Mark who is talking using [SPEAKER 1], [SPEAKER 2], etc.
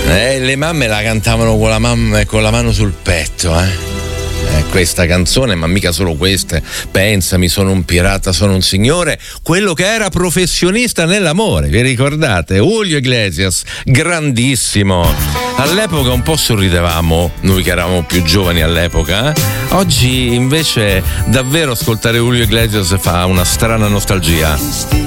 [SPEAKER 1] Le mamme la cantavano con la mano sul petto, questa canzone, ma mica solo queste. Pensami, sono un pirata, sono un signore, quello che era professionista nell'amore, vi ricordate? Julio Iglesias, grandissimo. All'epoca un po' sorridevamo, noi che eravamo più giovani all'epoca. Oggi invece davvero ascoltare Julio Iglesias fa una strana nostalgia.